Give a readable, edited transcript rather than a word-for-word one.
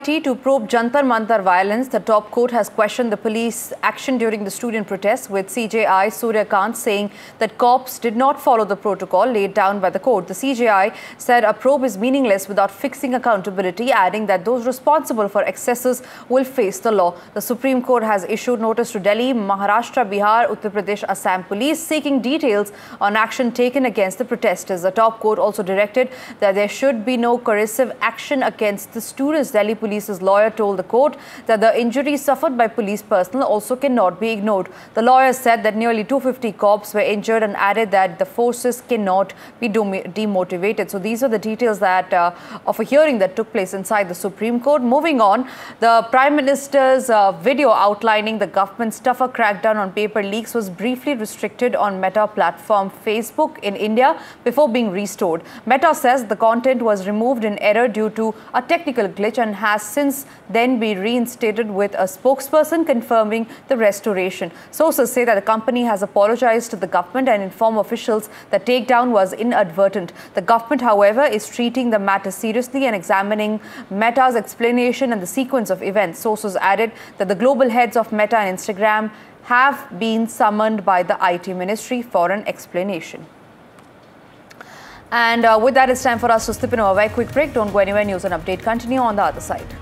To probe Jantar Mantar violence, the top court has questioned the police action during the student protests, with CJI Surya Kant saying that cops did not follow the protocol laid down by the court. The CJI said a probe is meaningless without fixing accountability, adding that those responsible for excesses will face the law. The Supreme Court has issued notice to Delhi, Maharashtra, Bihar, Uttar Pradesh, Assam police seeking details on action taken against the protesters. The top court also directed that there should be no coercive action against the students. Delhi Police's lawyer told the court that the injuries suffered by police personnel also cannot be ignored. The lawyer said that nearly 250 cops were injured and added that the forces cannot be demotivated. So these are the details that of a hearing that took place inside the Supreme Court. Moving on, the Prime Minister's video outlining the government's tougher crackdown on paper leaks was briefly restricted on Meta platform Facebook in India before being restored. Meta says the content was removed in error due to a technical glitch and has since then been reinstated, with a spokesperson confirming the restoration. Sources say that the company has apologized to the government and informed officials that takedown was inadvertent. The government, however, is treating the matter seriously and examining Meta's explanation and the sequence of events. Sources added that the global heads of Meta and Instagram have been summoned by the IT ministry for an explanation. And with that, it's time for us to slip into a very quick break. Don't go anywhere. News and update continue on the other side.